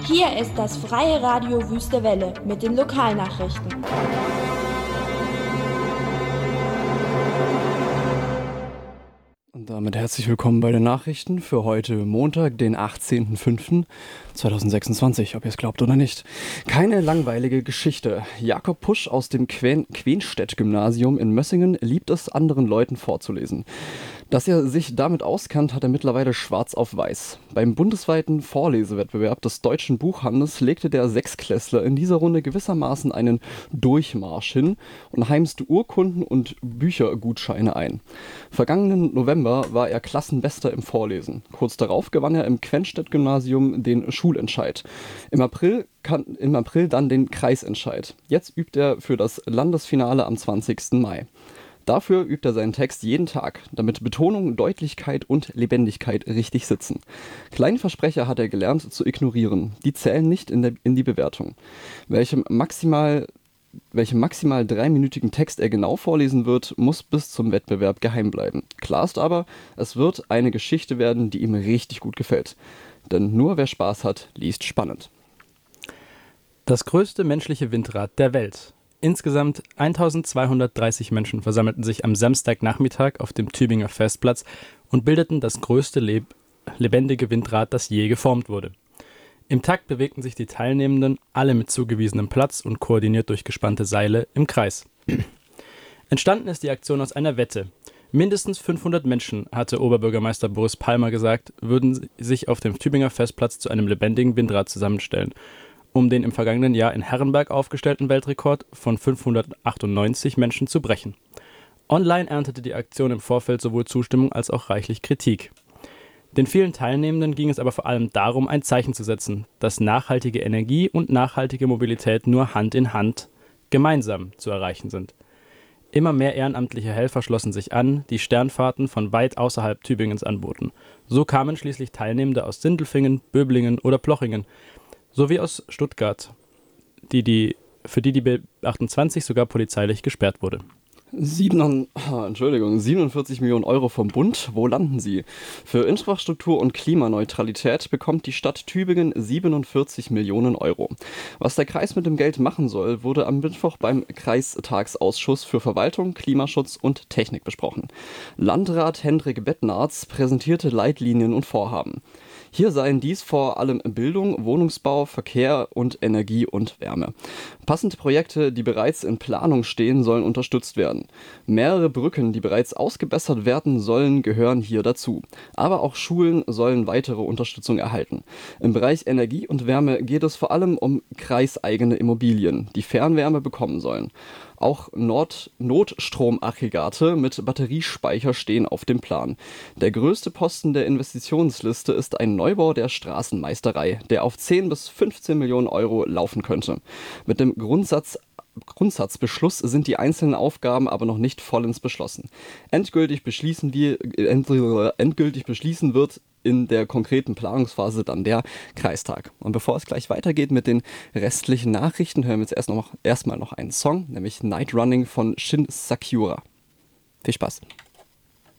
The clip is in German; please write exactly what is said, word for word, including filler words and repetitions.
Hier ist das Freie Radio Wüste Welle mit den Lokalnachrichten. Und damit herzlich willkommen bei den Nachrichten für heute Montag, den achtzehnten fünften zweitausendsechsundzwanzig, ob ihr es glaubt oder nicht. Keine langweilige Geschichte. Jakob Pusch aus dem Quen- Quenstedt-Gymnasium in Mössingen liebt es, anderen Leuten vorzulesen. Dass er sich damit auskennt, hat er mittlerweile schwarz auf weiß. Beim bundesweiten Vorlesewettbewerb des Deutschen Buchhandels legte der Sechsklässler in dieser Runde gewissermaßen einen Durchmarsch hin und heimste Urkunden und Büchergutscheine ein. Vergangenen November war er Klassenbester im Vorlesen. Kurz darauf gewann er im Quenstedt-Gymnasium den Schulentscheid. Im April, kann, im April dann den Kreisentscheid. Jetzt übt er für das Landesfinale am zwanzigsten Mai. Dafür übt er seinen Text jeden Tag, damit Betonung, Deutlichkeit und Lebendigkeit richtig sitzen. Kleine Versprecher hat er gelernt zu ignorieren. Die zählen nicht in, der, in die Bewertung. Welchem maximal, welchen maximal dreiminütigen Text er genau vorlesen wird, muss bis zum Wettbewerb geheim bleiben. Klar ist aber, es wird eine Geschichte werden, die ihm richtig gut gefällt. Denn nur wer Spaß hat, liest spannend. Das größte menschliche Windrad der Welt. Insgesamt eintausendzweihundertdreißig Menschen versammelten sich am Samstagnachmittag auf dem Tübinger Festplatz und bildeten das größte leb- lebendige Windrad, das je geformt wurde. Im Takt bewegten sich die Teilnehmenden, alle mit zugewiesenem Platz und koordiniert durch gespannte Seile, im Kreis. Entstanden ist die Aktion aus einer Wette. Mindestens fünfhundert Menschen, hatte Oberbürgermeister Boris Palmer gesagt, würden sich auf dem Tübinger Festplatz zu einem lebendigen Windrad zusammenstellen, um den im vergangenen Jahr in Herrenberg aufgestellten Weltrekord von fünfhundertachtundneunzig Menschen zu brechen. Online erntete die Aktion im Vorfeld sowohl Zustimmung als auch reichlich Kritik. Den vielen Teilnehmenden ging es aber vor allem darum, ein Zeichen zu setzen, dass nachhaltige Energie und nachhaltige Mobilität nur Hand in Hand gemeinsam zu erreichen sind. Immer mehr ehrenamtliche Helfer schlossen sich an, die Sternfahrten von weit außerhalb Tübingens anboten. So kamen schließlich Teilnehmende aus Sindelfingen, Böblingen oder Plochingen, sowie aus Stuttgart, die die, für die die B achtundzwanzig sogar polizeilich gesperrt wurde. Sieben, Entschuldigung, siebenundvierzig Millionen Euro vom Bund, wo landen sie? Für Infrastruktur und Klimaneutralität bekommt die Stadt Tübingen siebenundvierzig Millionen Euro. Was der Kreis mit dem Geld machen soll, wurde am Mittwoch beim Kreistagsausschuss für Verwaltung, Klimaschutz und Technik besprochen. Landrat Hendrik Bettnarz präsentierte Leitlinien und Vorhaben. Hier seien dies vor allem Bildung, Wohnungsbau, Verkehr und Energie und Wärme. Passende Projekte, die bereits in Planung stehen, sollen unterstützt werden. Mehrere Brücken, die bereits ausgebessert werden sollen, gehören hier dazu. Aber auch Schulen sollen weitere Unterstützung erhalten. Im Bereich Energie und Wärme geht es vor allem um kreiseigene Immobilien, die Fernwärme bekommen sollen. Auch Nord- Notstromaggregate mit Batteriespeicher stehen auf dem Plan. Der größte Posten der Investitionsliste ist ein Neubau der Straßenmeisterei, der auf zehn bis fünfzehn Millionen Euro laufen könnte. Mit dem Grundsatz Grundsatzbeschluss sind die einzelnen Aufgaben aber noch nicht vollends beschlossen. Endgültig beschließen, wir, endgültig beschließen wird in der konkreten Planungsphase dann der Kreistag. Und bevor es gleich weitergeht mit den restlichen Nachrichten, hören wir jetzt erst noch, erstmal noch einen Song, nämlich Night Running von Shin Sakura. Viel Spaß!